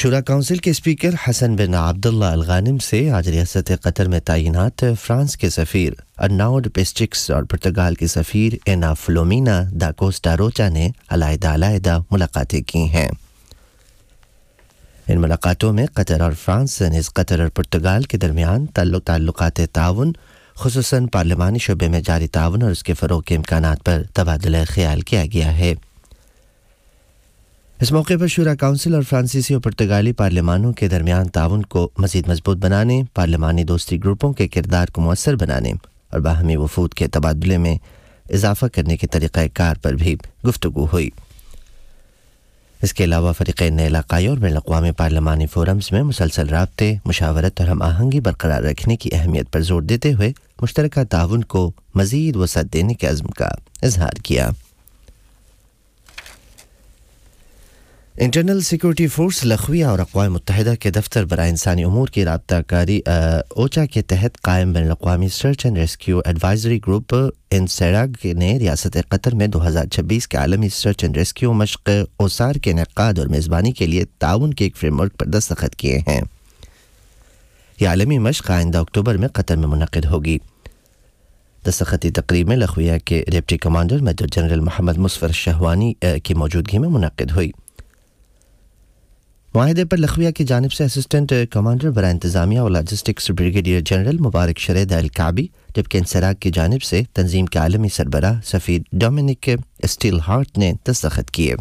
شورا کونسل کے اسپیکر حسن بن عبداللہ الغانم سے آج ریاست قطر میں تعینات فرانس کے سفیر ارناؤڈ پیسٹکس اور پرتگال کے سفیر اینا فلومینا دا کوسٹا روچا نے علیحدہ ملاقاتیں کی ہیں۔ ان ملاقاتوں میں قطر اور فرانس نیز قطر اور پرتگال کے درمیان تعلقات تعاون، خصوصاً پارلیمانی شعبے میں جاری تعاون اور اس کے فروغ کے امکانات پر تبادلہ خیال کیا گیا ہے۔ اس موقع پر شورا کونسل اور فرانسیسی اور پرتگالی پارلیمانوں کے درمیان تعاون کو مزید مضبوط بنانے، پارلیمانی دوستی گروپوں کے کردار کو مؤثر بنانے اور باہمی وفود کے تبادلے میں اضافہ کرنے کے طریقہ کار پر بھی گفتگو ہوئی۔ اس کے علاوہ فریقین نے علاقائی اور بین الاقوامی پارلیمانی فورمز میں مسلسل رابطے، مشاورت اور ہم آہنگی برقرار رکھنے کی اہمیت پر زور دیتے ہوئے مشترکہ تعاون کو مزید وسعت دینے کے عزم کا اظہار کیا۔ انٹرنل سیکورٹی فورس لخویہ اور اقوام متحدہ کے دفتر برائے انسانی امور کی رابطہ کاری اوچا کے تحت قائم بین الاقوامی search and rescue advisory group انسیراگ نے ریاست قطر میں 2026 کے عالمی سرچ اینڈ ریسکیو مشق اوسار کے انعقاد اور میزبانی کے لیے تعاون کے ایک فریم ورک پر دستخط کیے ہیں۔ یہ عالمی مشق آئندہ اکتوبر میں قطر میں منعقد ہوگی۔ دستخطی تقریب میں لخویہ کے ڈپٹی کمانڈر میجر جنرل محمد مصفر شہوانی کی موجودگی میں منعقد ہوئی۔ معاہدے پر لخویہ کی جانب سے اسسٹنٹ کمانڈر برائے انتظامیہ اور لاجسٹکس بریگیڈیئر جنرل مبارک شرید الکعبی، جبکہ انسراگ کی جانب سے تنظیم کے عالمی سربراہ سفیر ڈومینک اسٹیل ہارٹ نے دستخط کیے۔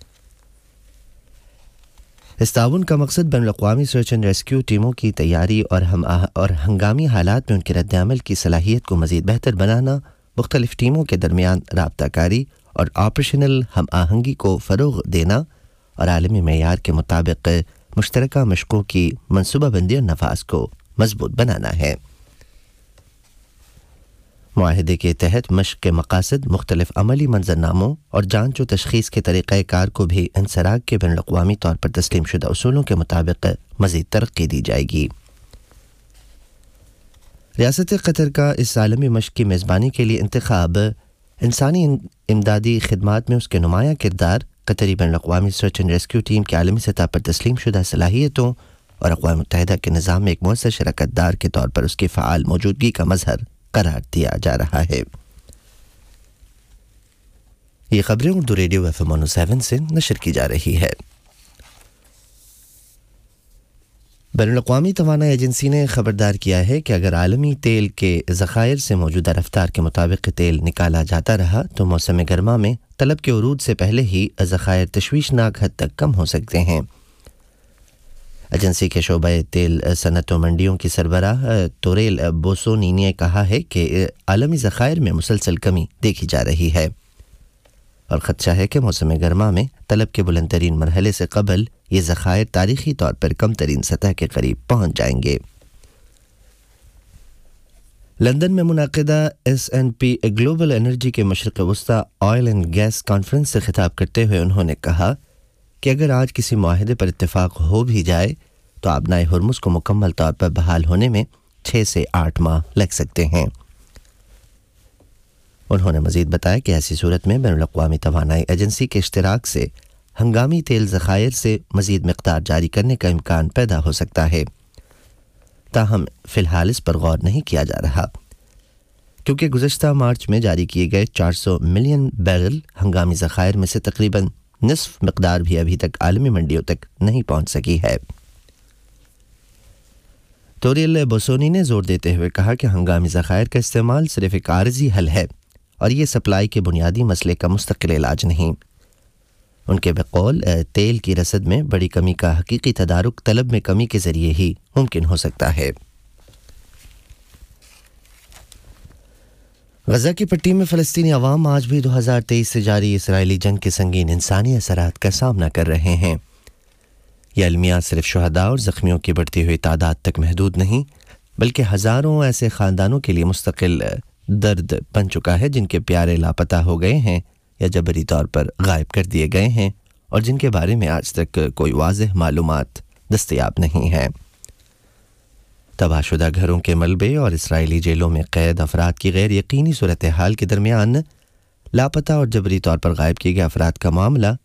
اس تعاون کا مقصد بین الاقوامی سرچ اینڈ ریسکیو ٹیموں کی تیاری اور ہنگامی حالات میں ان کے رد عمل کی صلاحیت کو مزید بہتر بنانا، مختلف ٹیموں کے درمیان رابطہ کاری اور آپریشنل ہم آہنگی کو فروغ دینا اور عالمی معیار کے مطابق مشترکہ مشقوں کی منصوبہ بندی اور نفاذ کو مضبوط بنانا ہے۔ معاہدے کے تحت مشق کے مقاصد، مختلف عملی منظرناموں اور جانچ و تشخیص کے طریقہ کار کو بھی انسراگ کے بین الاقوامی طور پر تسلیم شدہ اصولوں کے مطابق مزید ترقی دی جائے گی۔ ریاست قطر کا اس عالمی مشق کی میزبانی کے لیے انتخاب انسانی امدادی خدمات میں اس کے نمایاں کردار، قطری بین الاقوامی سرچ اینڈ ریسکیو ٹیم کی عالمی سطح پر تسلیم شدہ صلاحیتوں اور اقوام متحدہ کے نظام میں ایک مؤثر شراکت دار کے طور پر اس کی فعال موجودگی کا مظہر قرار دیا جا رہا ہے۔ یہ خبریں اردو ریڈیو FM 107 سے نشر کی جا رہی ہے۔ بین الاقوامی توانائی ایجنسی نے خبردار کیا ہے کہ اگر عالمی تیل کے ذخائر سے موجودہ رفتار کے مطابق تیل نکالا جاتا رہا تو موسم گرما میں طلب کے عروج سے پہلے ہی ذخائر تشویشناک حد تک کم ہو سکتے ہیں۔ ایجنسی کے شعبہ تیل صنعت و منڈیوں کی سربراہ توریل بوسونی نے کہا ہے کہ عالمی ذخائر میں مسلسل کمی دیکھی جا رہی ہے اور خدشہ ہے کہ موسم گرما میں طلب کے بلند ترین مرحلے سے قبل یہ ذخائر تاریخی طور پر کم ترین سطح کے قریب پہنچ جائیں گے۔ لندن میں منعقدہ S&P گلوبل انرجی کے مشرق وسطی آئل اینڈ گیس کانفرنس سے خطاب کرتے ہوئے انہوں نے کہا کہ اگر آج کسی معاہدے پر اتفاق ہو بھی جائے تو آبنائے ہرمز کو مکمل طور پر بحال ہونے میں 6 سے 8 ماہ لگ سکتے ہیں۔ انہوں نے مزید بتایا کہ ایسی صورت میں بین الاقوامی توانائی ایجنسی کے اشتراک سے ہنگامی تیل ذخائر سے مزید مقدار جاری کرنے کا امکان پیدا ہو سکتا ہے، تاہم فی الحال اس پر غور نہیں کیا جا رہا کیونکہ گزشتہ مارچ میں جاری کیے گئے 400 ملین بیرل ہنگامی ذخائر میں سے تقریباً نصف مقدار بھی ابھی تک عالمی منڈیوں تک نہیں پہنچ سکی ہے۔ توریل بوسونی نے زور دیتے ہوئے کہا کہ ہنگامی ذخائر کا استعمال صرف ایک عارضی حل ہے اور یہ سپلائی کے بنیادی مسئلے کا مستقل علاج نہیں۔ ان کے بقول تیل کی رسد میں بڑی کمی کا حقیقی تدارک طلب میں کمی کے ذریعے ہی ممکن ہو سکتا ہے۔ غزہ کی پٹی میں فلسطینی عوام آج بھی 2023 سے جاری اسرائیلی جنگ کے سنگین انسانی اثرات کا سامنا کر رہے ہیں۔ یہ المیہ صرف شہداء اور زخمیوں کی بڑھتی ہوئی تعداد تک محدود نہیں بلکہ ہزاروں ایسے خاندانوں کے لیے مستقل درد بن چکا ہے جن کے پیارے لاپتہ ہو گئے ہیں یا جبری طور پر غائب کر دیے گئے ہیں اور جن کے بارے میں آج تک کوئی واضح معلومات دستیاب نہیں ہیں۔ تباہ شدہ گھروں کے ملبے اور اسرائیلی جیلوں میں قید افراد کی غیر یقینی صورتحال کے درمیان لاپتہ اور جبری طور پر غائب کیے گئے افراد کا معاملہ